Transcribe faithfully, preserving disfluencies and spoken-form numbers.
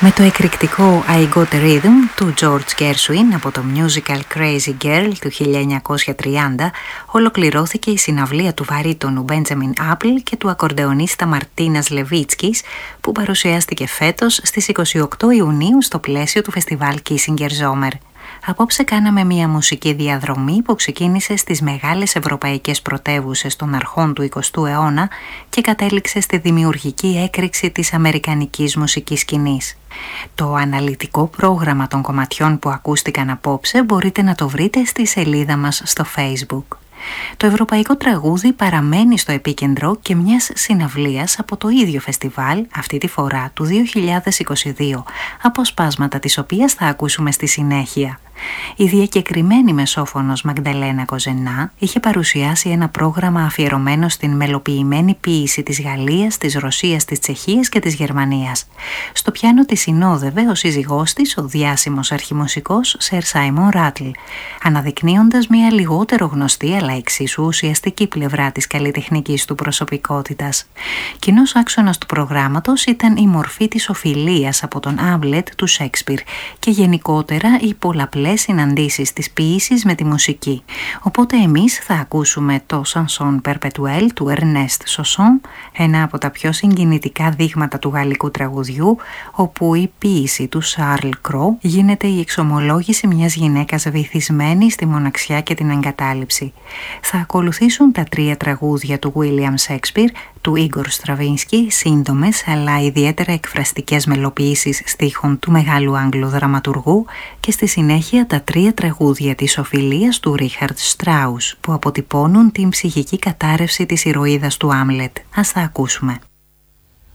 Με το εκρηκτικό I Got a Rhythm του George Gershwin από το musical Crazy Girl του χίλια εννιακόσια τριάντα ολοκληρώθηκε η συναυλία του βαρύτονου Benjamin Apple και του ακορντεονίστα Μαρτίνας Λεβίτσκης που παρουσιάστηκε φέτος στις είκοσι οκτώ Ιουνίου στο πλαίσιο του φεστιβάλ Kissinger Sommer. Απόψε κάναμε μια μουσική διαδρομή που ξεκίνησε στις μεγάλες ευρωπαϊκές πρωτεύουσες των αρχών του εικοστού αιώνα και κατέληξε στη δημιουργική έκρηξη της αμερικανικής μουσικής σκηνής. Το αναλυτικό πρόγραμμα των κομματιών που ακούστηκαν απόψε μπορείτε να το βρείτε στη σελίδα μας στο Facebook. Το ευρωπαϊκό τραγούδι παραμένει στο επίκεντρο και μιας συναυλίας από το ίδιο φεστιβάλ, αυτή τη φορά του δύο χιλιάδες είκοσι δύο, αποσπάσματα της οποίας θα ακούσουμε στη συνέχεια. Η διακεκριμένη μεσόφωνος Μαγδαλένα Κοζενά είχε παρουσιάσει ένα πρόγραμμα αφιερωμένο στην μελοποιημένη ποίηση της Γαλλίας, της Ρωσίας, της Τσεχίας και της Γερμανίας. Στο πιάνο τη συνόδευε ο σύζυγός της, ο διάσημος αρχιμουσικός Σερ Σάιμον Ράτλ, αναδεικνύοντας μια λιγότερο γνωστή αλλά εξίσου ουσιαστική πλευρά της καλλιτεχνικής του προσωπικότητας. Κοινός άξονας του προγράμματος ήταν η μορφή της οφειλίας από τον Άμλετ του Σέξπιρ και γενικότερα οι πολλαπλές συναντήσεις της ποίησης με τη μουσική. Οπότε εμείς θα ακούσουμε το Chanson Perpetuelle του Ernest Chausson, ένα από τα πιο συγκινητικά δείγματα του γαλλικού τραγουδιού, όπου η ποίηση του Charles Cros γίνεται η εξομολόγηση μιας γυναίκας βυθισμένης στη μοναξιά και την εγκατάλειψη. Θα ακολουθήσουν τα τρία τραγούδια του William Shakespeare, του Igor Stravinsky, σύντομες αλλά ιδιαίτερα εκφραστικές μελοποιήσεις στίχων του μεγάλου Άγγλου δραματουργού και στη συνέχεια τα τρία τραγούδια της οφειλίας του Ρίχαρντ Στράους που αποτυπώνουν την ψυχική κατάρρευση της ηρωίδας του Άμλετ. Ας τα ακούσουμε.